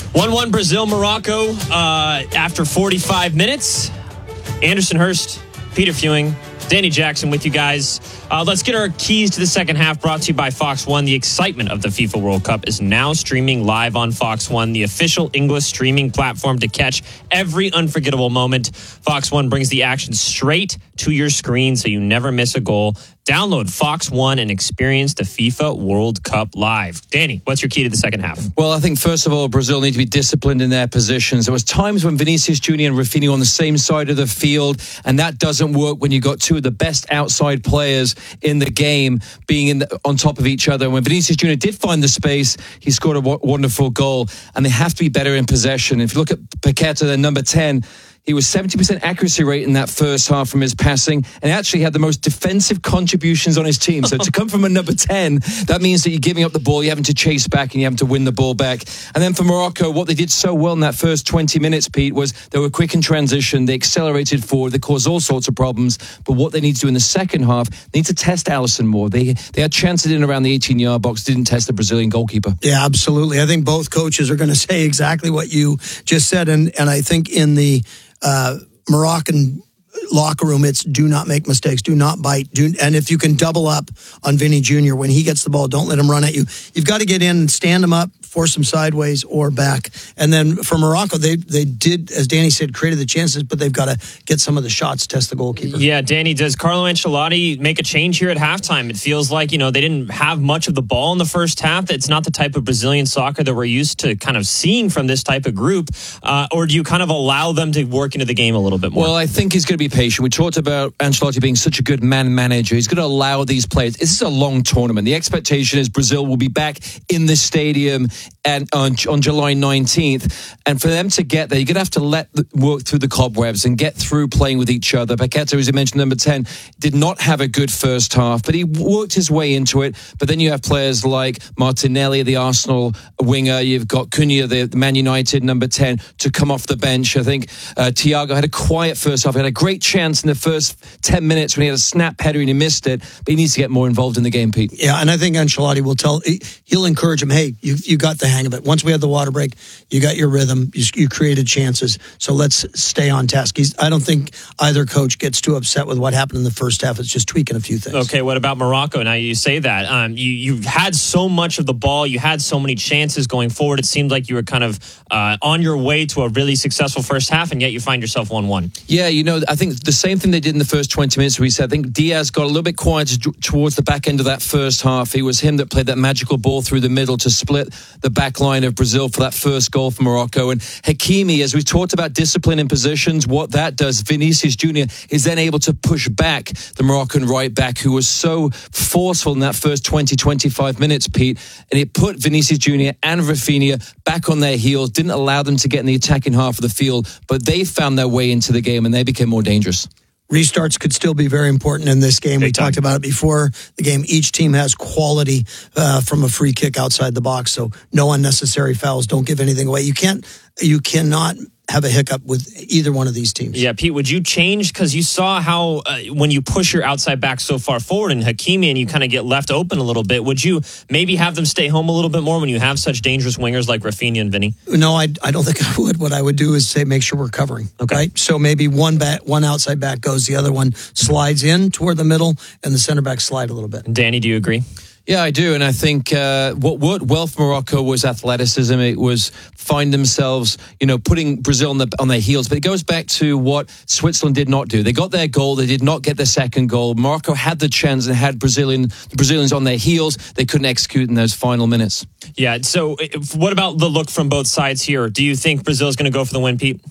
1-1 Brazil, Morocco after 45 minutes. Anderson Hurst, Peter Fewing, Danny Jackson with you guys. Let's get our keys to the second half brought to you by Fox One. The excitement of the FIFA World Cup is now streaming live on Fox One, the official English streaming platform to catch every unforgettable moment. Fox One brings the action straight to your screen so you never miss a goal. Download Fox One and experience the FIFA World Cup live. Danny, what's your key to the second half? Well, I think, first of all, Brazil need to be disciplined in their positions. There was times when Vinicius Jr. and Rafinha on the same side of the field, and that doesn't work when you've got two of the best outside players in the game being on top of each other. When Vinicius Jr. did find the space, he scored a wonderful goal, and they have to be better in possession. If you look at Paqueta, their number 10, he was 70% accuracy rate in that first half from his passing, and actually had the most defensive contributions on his team. So to come from a number 10, that means that you're giving up the ball, you're having to chase back, and you're having to win the ball back. And then for Morocco, what they did so well in that first 20 minutes, Pete, was they were quick in transition, they accelerated forward, they caused all sorts of problems. But what they need to do in the second half, they need to test Alisson more. They had chances in around the 18-yard box, didn't test the Brazilian goalkeeper. Yeah, absolutely. I think both coaches are going to say exactly what you just said, and I think in the Moroccan locker room, it's do not make mistakes, do not bite, and if you can double up on Vinny Jr. when he gets the ball, don't let him run at you. You've got to get in and stand him up, force him sideways or back. And then for Morocco, they did, as Danny said, created the chances, but they've got to get some of the shots, test the goalkeeper. Yeah, Danny, does Carlo Ancelotti make a change here at halftime? It feels like, they didn't have much of the ball in the first half. It's not the type of Brazilian soccer that we're used to kind of seeing from this type of group. Or do you kind of allow them to work into the game a little bit more? Well, I think he's going to be patient. We talked about Ancelotti being such a good man manager. He's going to allow these players. This is a long tournament. The expectation is Brazil will be back in the stadium and on July 19th. And for them to get there, you're going to have to work through the cobwebs and get through playing with each other. Paqueta, as you mentioned, number 10, did not have a good first half, but he worked his way into it. But then you have players like Martinelli, the Arsenal winger. You've got Cunha, the Man United number 10, to come off the bench. I think Thiago had a quiet first half. He had a great chance in the first 10 minutes when he had a snap header and he missed it. But he needs to get more involved in the game, Pete. Yeah, and I think Ancelotti he'll encourage him, hey, you got the hang of it. Once we had the water break, you got your rhythm, you created chances, so let's stay on task. I don't think either coach gets too upset with what happened in the first half. It's just tweaking a few things. Okay, what about Morocco? Now you say that. You had so much of the ball, you had so many chances going forward. It seemed like you were kind of on your way to a really successful first half, and yet you find yourself 1-1. Yeah, I think the same thing they did in the first 20 minutes. We said, I think Diaz got a little bit quiet towards the back end of that first half. It was him that played that magical ball through the middle to split the back line of Brazil for that first goal for Morocco. And Hakimi, as we talked about discipline in positions, what that does, Vinicius Jr. is then able to push back the Moroccan right back, who was so forceful in that first 20-25 minutes, Pete. And it put Vinicius Jr. and Rafinha back on their heels, didn't allow them to get in the attacking half of the field, but they found their way into the game and they became more dangerous. Restarts could still be very important in this game. We talked about it before the game. Each team has quality from a free kick outside the box, so no unnecessary fouls. Don't give anything away. You cannot have a hiccup with either one of these teams. Yeah, Pete, would you change? Because you saw how when you push your outside back so far forward and Hakimi and you kind of get left open a little bit, would you maybe have them stay home a little bit more when you have such dangerous wingers like Rafinha and Vinny? No, I don't think I would. What I would do is say make sure we're covering. Okay. Right? So maybe one outside back goes, the other one slides in toward the middle, and the center back slide a little bit. Danny, do you agree? Yeah, I do. And I think what worked well for Morocco was athleticism. It was find themselves, putting Brazil on their heels. But it goes back to what Switzerland did not do. They got their goal. They did not get their second goal. Morocco had the chance and had the Brazilians on their heels. They couldn't execute in those final minutes. Yeah. So what about the look from both sides here? Do you think Brazil is going to go for the win, Pete?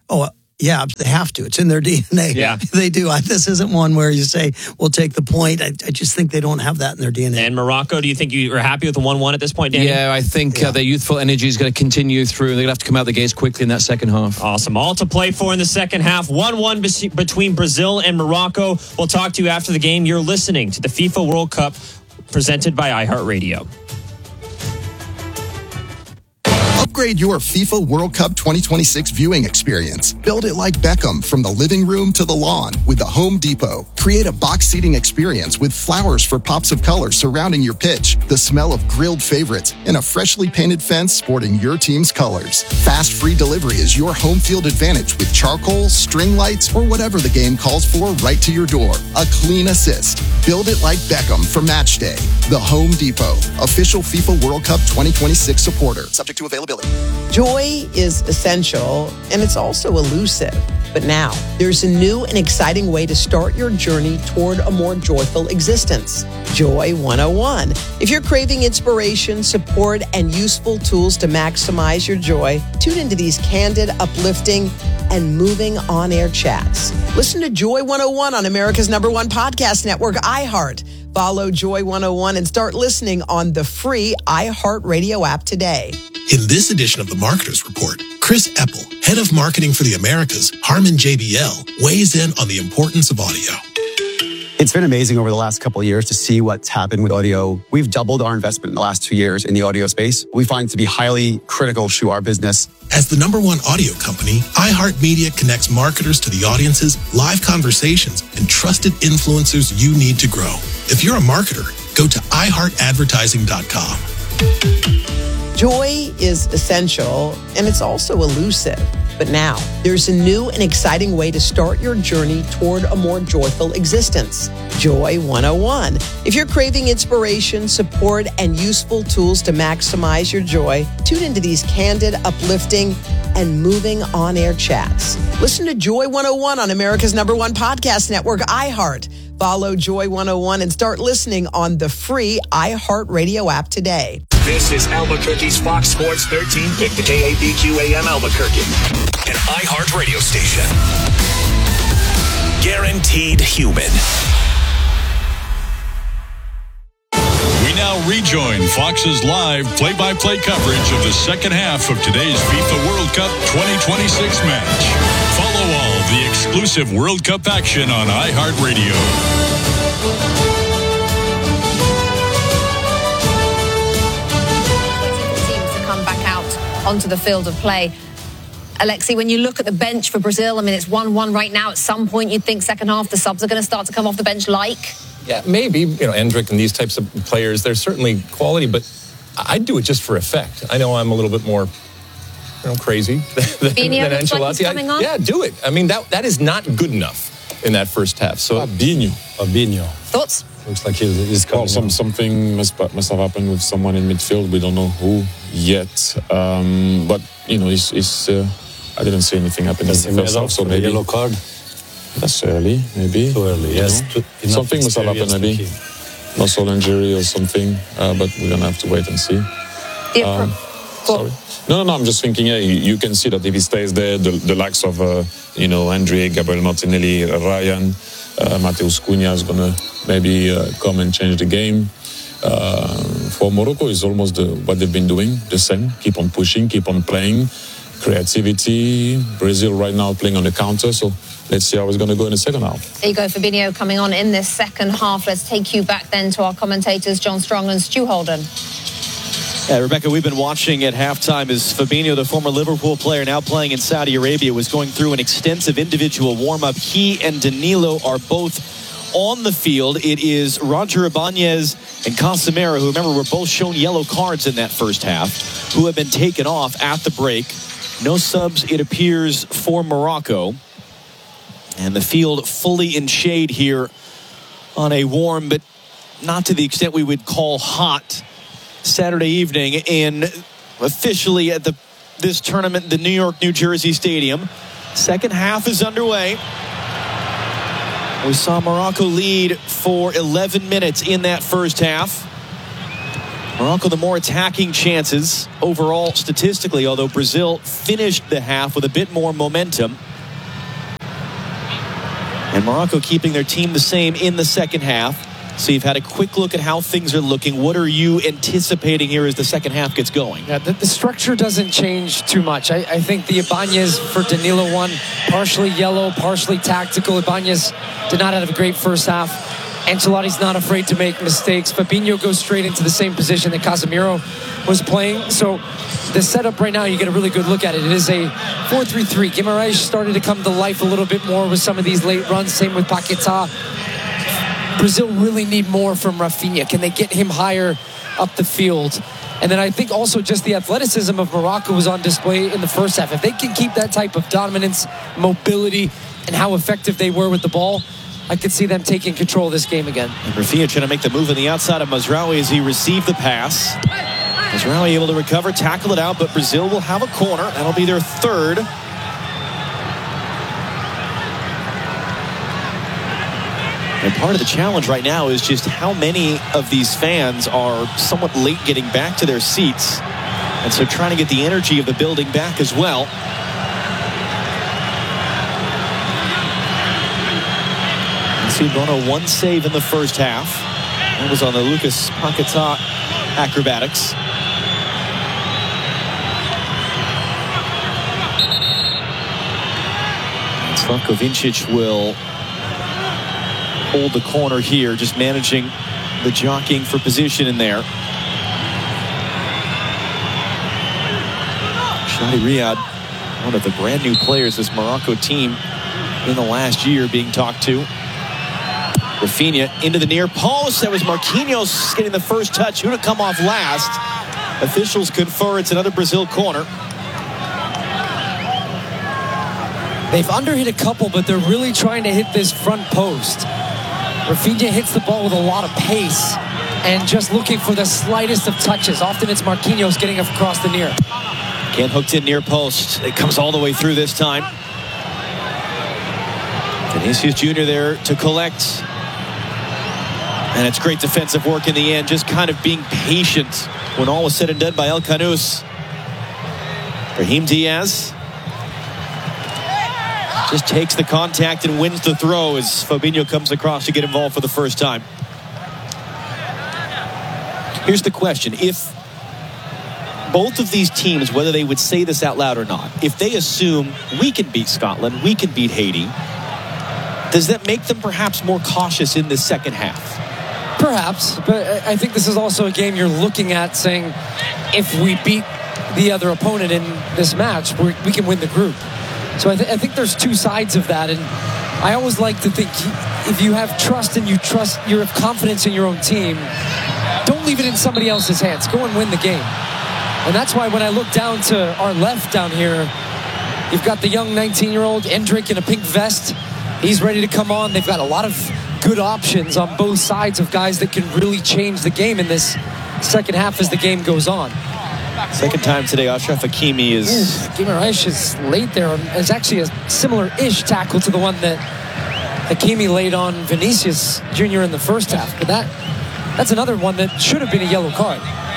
Yeah, they have to. It's in their DNA. Yeah. They do. This isn't one where you say, we'll take the point. I just think they don't have that in their DNA. And Morocco, do you think you are happy with the 1-1 at this point, Danny? Yeah, I think their youthful energy is going to continue through. They're going to have to come out the gates quickly in that second half. Awesome. All to play for in the second half. 1-1 between Brazil and Morocco. We'll talk to you after the game. You're listening to the FIFA World Cup presented by iHeartRadio. Upgrade your FIFA World Cup 2026 viewing experience. Build it like Beckham from the living room to the lawn with the Home Depot. Create a box seating experience with flowers for pops of color surrounding your pitch, the smell of grilled favorites, and a freshly painted fence sporting your team's colors. Fast free delivery is your home field advantage with charcoal, string lights, or whatever the game calls for right to your door. A clean assist. Build it like Beckham for match day. The Home Depot, official FIFA World Cup 2026 supporter. Subject to availability. Joy is essential, and it's also elusive. But now, there's a new and exciting way to start your journey toward a more joyful existence. Joy 101. If you're craving inspiration, support, and useful tools to maximize your joy, tune into these candid, uplifting, and moving on-air chats. Listen to Joy 101 on America's #1 podcast network, iHeart. Follow Joy 101 and start listening on the free iHeartRadio app today. In this edition of the Marketers Report, Chris Eppel, head of marketing for the Americas, Harman JBL, weighs in on the importance of audio. It's been amazing over the last couple of years to see what's happened with audio. We've doubled our investment in the last 2 years in the audio space. We find it to be highly critical to our business. As the #1 audio company, iHeartMedia connects marketers to the audiences, live conversations, and trusted influencers you need to grow. If you're a marketer, go to iHeartAdvertising.com. Joy is essential, and it's also elusive. But now, there's a new and exciting way to start your journey toward a more joyful existence. Joy 101. If you're craving inspiration, support, and useful tools to maximize your joy, tune into these candid, uplifting, and moving on-air chats. Listen to Joy 101 on America's #1 podcast network, iHeart. Follow Joy 101 and start listening on the free iHeartRadio app today. This is Albuquerque's Fox Sports 1350 KABQ AM Albuquerque, an iHeart radio station. Guaranteed human. We now rejoin Fox's live play-by-play coverage of the second half of today's FIFA World Cup 2026 match. Follow all the exclusive World Cup action on iHeartRadio. Onto the field of play. Alexi, when you look at the bench for Brazil, I mean, it's 1-1 right now. At some point, you'd think second half, the subs are going to start to come off the bench like? Yeah, maybe. You know, Endrick and these types of players, there's certainly quality, but I'd do it just for effect. I know I'm a little bit more, crazy than Ancelotti. Like he's coming on? Yeah, do it. I mean, that is not good enough in that first half. So Fabinho. Thoughts? Looks like he's coming. Well, something must have happened with someone in midfield. We don't know who yet. But it's I didn't see anything happen in the first half. So maybe yellow card. That's early, maybe. Too early. Yes. Something must have happened. Maybe muscle injury or something. But we're gonna have to wait and see. Sorry. No. I'm just thinking. Yeah, you can see that if he stays there, the likes of Andre, Gabriel Martinelli, Ryan, Mateus Cunha is gonna maybe come and change the game. For Morocco, is almost what they've been doing, the same. Keep on pushing, keep on playing. Creativity. Brazil right now playing on the counter, so let's see how it's going to go in the second half. There you go, Fabinho coming on in this second half. Let's take you back then to our commentators, John Strong and Stu Holden. Yeah, Rebecca, we've been watching at halftime as Fabinho, the former Liverpool player now playing in Saudi Arabia, was going through an extensive individual warm-up. He and Danilo are both on the field. It is Roger Ibanez and Casemiro, who, remember, were both shown yellow cards in that first half, who have been taken off at the break. No subs, it appears, for Morocco. And the field fully in shade here on a warm, but not to the extent we would call hot, Saturday evening in officially at this tournament, the New York, New Jersey Stadium. Second half is underway. We saw Morocco lead for 11 minutes in that first half. Morocco the more attacking chances overall statistically, although Brazil finished the half with a bit more momentum. And Morocco keeping their team the same in the second half. So you've had a quick look at how things are looking. What are you anticipating here as the second half gets going? Yeah, the structure doesn't change too much. I think the Ibanez for Danilo one, partially yellow, partially tactical. Ibanez did not have a great first half. Ancelotti's not afraid to make mistakes. Fabinho goes straight into the same position that Casemiro was playing. So the setup right now, you get a really good look at it. It is a 4-3-3. Guimaraes started to come to life a little bit more with some of these late runs. Same with Paquetá. Brazil really need more from Rafinha. Can they get him higher up the field? And then I think also just the athleticism of Morocco was on display in the first half. If they can keep that type of dominance, mobility, and how effective they were with the ball, I could see them taking control of this game again. And Rafinha trying to make the move on the outside of Mazraoui as he received the pass. Mazraoui able to recover, tackle it out, but Brazil will have a corner. That'll be their third. And part of the challenge right now is just how many of these fans are somewhat late getting back to their seats. And so trying to get the energy of the building back as well. See Bono one save in the first half. That was on the Lucas Paquetá acrobatics. Slavko Vincic will hold the corner here, just managing the jockeying for position in there. Shadi Riyad, one of the brand new players this Morocco team in the last year, being talked to. Rafinha into the near post. That was Marquinhos getting the first touch. Who to come off last? Officials confer it's another Brazil corner. They've underhit a couple, but they're really trying to hit this front post. Rafinha hits the ball with a lot of pace and just looking for the slightest of touches. Often it's Marquinhos getting across the near. Again, hooked in near post. It comes all the way through this time. Vinicius Jr. there to collect. And it's great defensive work in the end, just kind of being patient when all was said and done by El Khanous. Brahim Diaz just takes the contact and wins the throw as Fabinho comes across to get involved for the first time. Here's the question. If both of these teams, whether they would say this out loud or not, if they assume we can beat Scotland, we can beat Haiti, does that make them perhaps more cautious in this second half? Perhaps, but I think this is also a game you're looking at saying, if we beat the other opponent in this match, we can win the group. So I think there's two sides of that, and I always like to think if you have trust and you have confidence in your own team, don't leave it in somebody else's hands. Go and win the game. And that's why when I look down to our left down here, you've got the young 19-year-old Endrick in a pink vest. He's ready to come on. They've got a lot of good options on both sides of guys that can really change the game in this second half as the game goes on. Second time today, Achraf Hakimi is... Guimaraes is late there. It's actually a similar-ish tackle to the one that Hakimi laid on Vinicius Jr. in the first half. But that's another one that should have been a yellow card.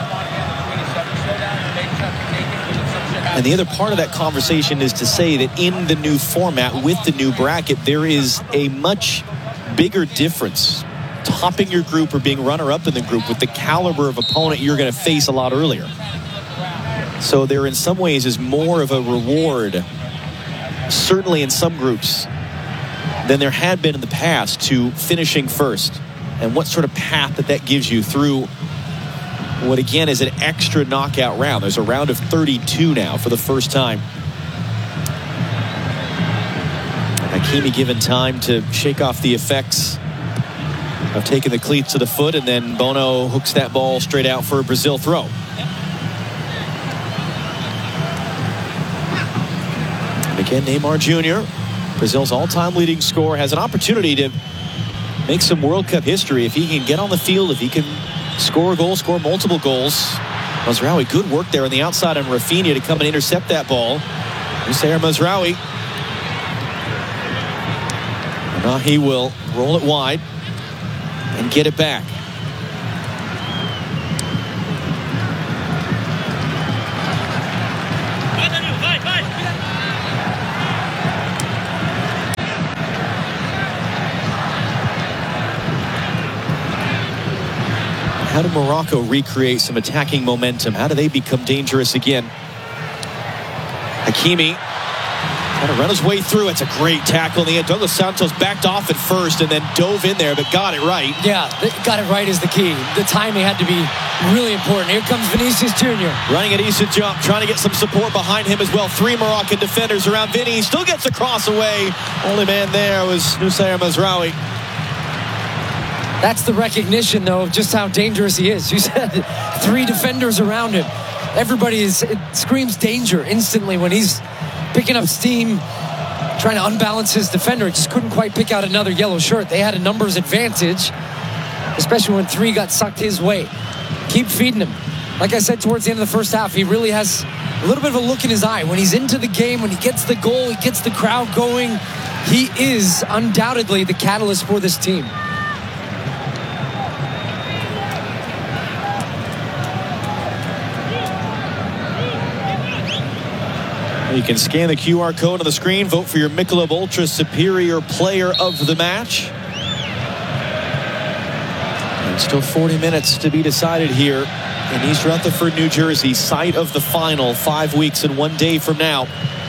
And the other part of that conversation is to say that in the new format, with the new bracket, there is a much bigger difference topping your group or being runner-up in the group with the caliber of opponent you're going to face a lot earlier. So there in some ways is more of a reward, certainly in some groups, than there had been in the past to finishing first. And what sort of path that gives you through what again is an extra knockout round. There's a round of 32 now for the first time. Hakimi given time to shake off the effects of taking the cleats to the foot, and then Bono hooks that ball straight out for a Brazil throw. And again, Neymar Jr., Brazil's all-time leading scorer, has an opportunity to make some World Cup history if he can get on the field, if he can score a goal, score multiple goals. Mazraoui, good work there on the outside on Rafinha to come and intercept that ball. Youssef Mazraoui. Now he will roll it wide and get it back. How do Morocco recreate some attacking momentum? How do they become dangerous again? Hakimi Trying to run his way through. It's a great tackle in the end. Douglas Santos backed off at first and then dove in there, but got it right. Yeah, got it right is the key. The timing had to be really important. Here comes Vinicius Jr. Running a decent jump, trying to get some support behind him as well. 3 Moroccan defenders around Vinny. He still gets a cross away. Only man there was Nusayr Mazraoui. That's the recognition, though, of just how dangerous he is. You said 3 defenders around him. Everybody it screams danger instantly when he's picking up steam, trying to unbalance his defender. Just couldn't quite pick out another yellow shirt. They had a numbers advantage, especially when 3 got sucked his way. Keep feeding him. Like I said, towards the end of the first half, he really has a little bit of a look in his eye. When he's into the game, when he gets the goal, he gets the crowd going. He is undoubtedly the catalyst for this team. You can scan the QR code on the screen. Vote for your Michelob Ultra Superior Player of the Match. And still 40 minutes to be decided here in East Rutherford, New Jersey. Site of the final 5 weeks and 1 day from now.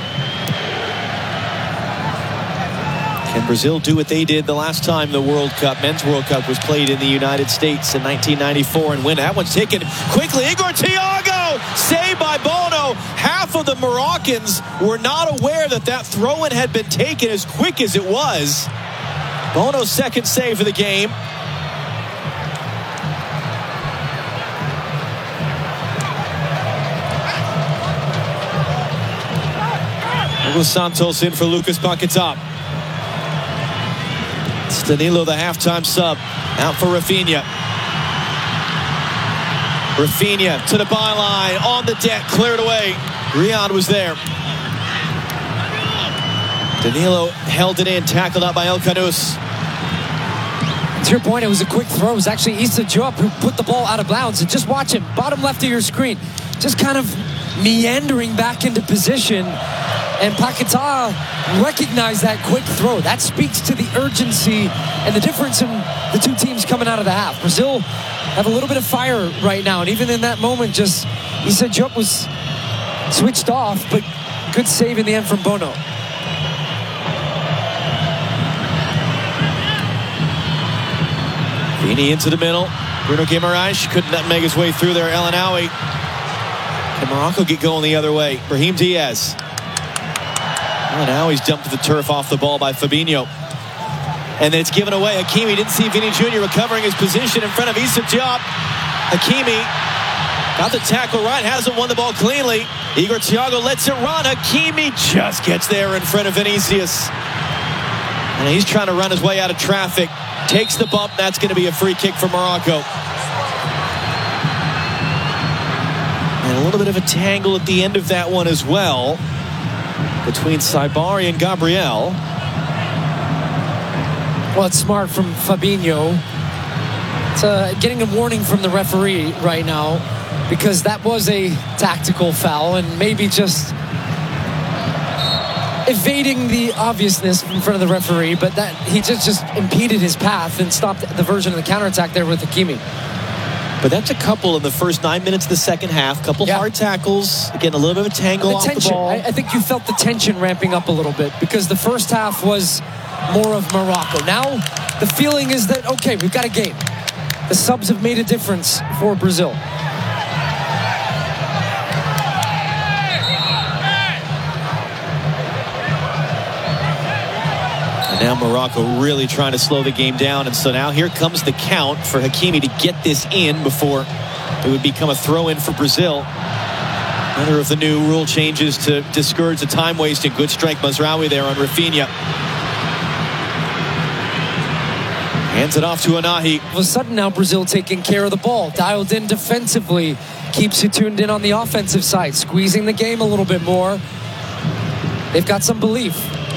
Can Brazil do what they did the last time the World Cup, Men's World Cup, was played in the United States in 1994 and win? That one's taken quickly. Igor Thiago, saved by Bono. Half of the Moroccans were not aware that that throw-in had been taken as quick as it was. Bono's second save of the game. Douglas Santos in for Lucas Paquetá. It's Danilo, the halftime sub, out for Rafinha. Rafinha to the byline, on the deck, cleared away. Riyad was there. Danilo held it in, tackled out by El Khanous. To your point, it was a quick throw. It was actually Issa Diop who put the ball out of bounds. And just watch him, bottom left of your screen, just kind of meandering back into position. And Paquetá recognized that quick throw. That speaks to the urgency and the difference in the 2 teams coming out of the half. Brazil have a little bit of fire right now. And even in that moment, just Issa Diop was switched off, but good save in the end from Bono. Vini into the middle. Bruno Guimaraes couldn't make his way through there. El Anaoui. Can Morocco get going the other way? Brahim Diaz. Oh, now he's dumped to the turf off the ball by Fabinho. And then it's given away. Hakimi didn't see Vini Jr. recovering his position in front of Issa Diop. Hakimi got the tackle right, hasn't won the ball cleanly. Igor Thiago lets it run. Hakimi just gets there in front of Vinicius. And he's trying to run his way out of traffic. Takes the bump. That's going to be a free kick for Morocco. And a little bit of a tangle at the end of that one as well, between Saibari and Gabriel. Well, it's smart from Fabinho. It's getting a warning from the referee right now, because that was a tactical foul and maybe just evading the obviousness in front of the referee, but that he just impeded his path and stopped the version of the counterattack there with Hakimi. But that's a couple in the first 9 minutes of the second half. Couple hard tackles. Again, a little bit of a tangle off the ball. I think you felt the tension ramping up a little bit, because the first half was more of Morocco. Now the feeling is that, okay, we've got a game. The subs have made a difference for Brazil. And now Morocco really trying to slow the game down. And so now here comes the count for Hakimi to get this in before it would become a throw-in for Brazil. Another of the new rule changes to discourage the time wasting. Good strike, Mazraoui there on Rafinha. Hands it off to Anahi. All of a sudden now Brazil taking care of the ball, dialed in defensively, keeps you tuned in on the offensive side, squeezing the game a little bit more. They've got some belief.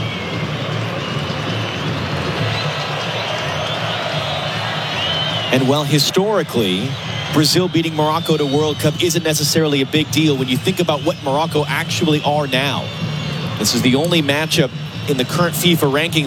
And while historically, Brazil beating Morocco to World Cup isn't necessarily a big deal when you think about what Morocco actually are now. This is the only matchup in the current FIFA rankings